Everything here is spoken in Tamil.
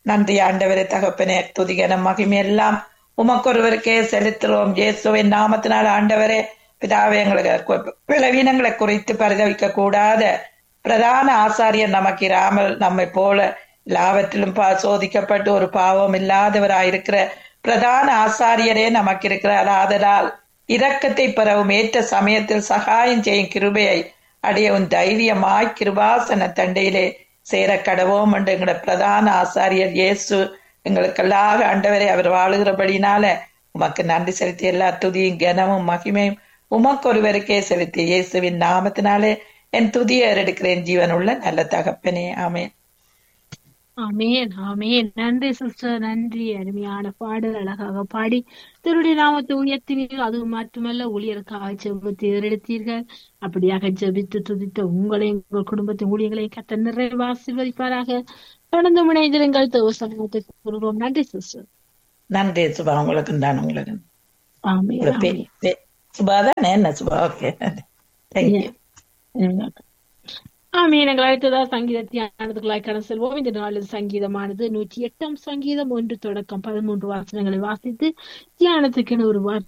நன்றி ஆண்டவரே தகப்பனே, துதிகன மகிமை எல்லாம் உமக்கொருவருக்கே செலுத்துறோம். இயேசுவின் நாமத்தினால் ஆண்டவரே பிதாவே, எங்களுக்கு பலவீனங்களை குறித்து பரிதவிக்க கூடாத பிரதான ஆசாரியர் நமக்கு இராமல் நம்மை போல எல்லாவற்றிலும் சோதிக்கப்பட்டு ஒரு பாவம் இல்லாதவராயிருக்கிற பிரதான ஆசாரியரே நமக்கு இருக்கிறார். ஆதலால் இரக்கத்தை பெறவும் ஏற்ற சமயத்தில் சகாயம் செய்யும் கிருபையை அடையவும் தைரியமாய் கிருபாசன தண்டையிலே சேர கடவோம் என்று எங்களோட பிரதான ஆசாரியர் இயேசு எங்களுக்கெல்லாம் ஆண்டவரை அவர் வாழுகிறபடினால உமக்கு நன்றி செலுத்தி எல்லா துதியும் கனமும் மகிமையும் உமக்கு ஒருவருக்கே செலுத்தி இயேசுவின் நாமத்தினாலே என் துதியை எடுக்கிறேன் ஜீவனுள்ள நல்ல தகப்பனே. ஆமென். ஆமேன் ஆமேன். நன்றி சிஸ்டர், நன்றி. அருமையான பாடல் அழகாக பாடி திருடைய நாமத்தை உயர்த்தினீர்கள். அது மட்டுமல்ல, ஊழியருக்காக ஜெபத்தை ஏறெடுத்தீர்கள். அப்படியாக ஜெபித்து துதித்த உங்களையும் உங்கள் குடும்பத்தின் ஊழியர்களையும் கர்த்தர் நிறைவாக ஆசீர்வதிப்பாராக. தொடர்ந்து முனைந்திருங்கள். தேவசமூகத்தை கூறுவோம். நன்றி சிஸ்டர். நன்றி சுபா. உங்களுக்கு தான் உங்களுக்கு ஆமேன் சுபா தானே? என்ன சுபா? Okay, thank you. ஆமீன். எங்கள் அடுத்ததா சங்கீத தியானத்துக்குள்ளாய் கடந்து செல்வோம். இந்த நாளில் சங்கீதமானது 108 சங்கீதம் 1 தொடக்கம் 13 வாசனங்களை வாசித்து தியானத்துக்கென ஒரு